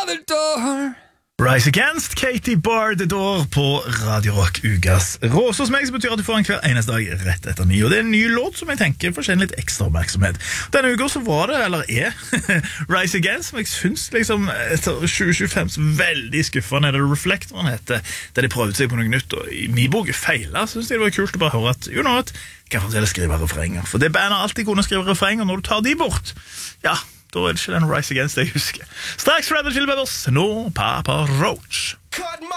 the door. Rise Against, Katie Bar The Door på Radio Rock Ugas Rås hos meg, som betyr at du får en hver eneste dag rett etter 9. Og det er en ny låt som jeg tenker fortjener litt ekstra oppmerksomhet. Denne uka så var det, eller Rise Against, som jeg synes liksom etter 2025 så veldig skuffende. Det Reflectoren heter, der de prøvde seg på noe nytt, og i min bok feilet, så synes jeg det var kult å bare høre at, you know what, kan jeg fortelle skrive refrenger. For det bandet alltid kunne skrive refrenger, når du tar de bort, ja, da er det ikke den Rise Against jeg husker. Straks Red Hot Chili Peppers, nå Papa Roach.